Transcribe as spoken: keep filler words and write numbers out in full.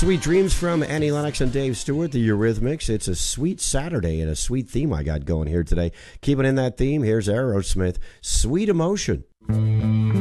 Sweet Dreams from Annie Lennox and Dave Stewart, the Eurythmics. It's a sweet Saturday and a sweet theme I got going here today. Keeping in that theme, here's Aerosmith, Sweet Emotion.